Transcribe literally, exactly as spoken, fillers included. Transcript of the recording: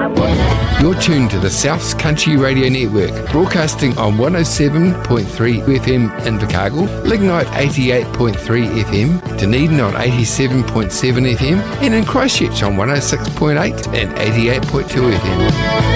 You're tuned to the South's Country Radio Network, broadcasting on one oh seven point three F M in Invercargill, Lignite eighty-eight point three F M, Dunedin on eighty-seven point seven F M, and in Christchurch on one oh six point eight and eighty-eight point two F M.